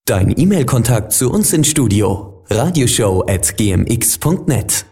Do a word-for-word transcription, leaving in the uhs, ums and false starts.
Dein E-Mail-Kontakt zu uns ins Studio radioshow at gmx punkt net.